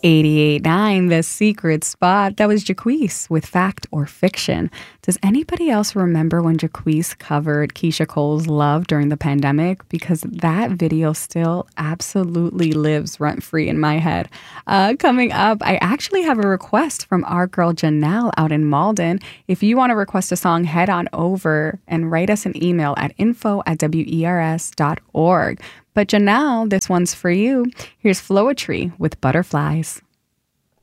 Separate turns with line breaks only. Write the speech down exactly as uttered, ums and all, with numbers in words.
eighty-eight point nine, The Secret Spot. That was Jaquise with Fact or Fiction. Does anybody else remember when Jaquise covered Keisha Cole's Love during the pandemic? Because that video still absolutely lives rent-free in my head. Uh, coming up, I actually have a request from our girl Janelle out in Malden. If you want to request a song, head on over and write us an email at info at W E R S dot org. But Janelle, this one's for you. Here's Floetry with Butterflies.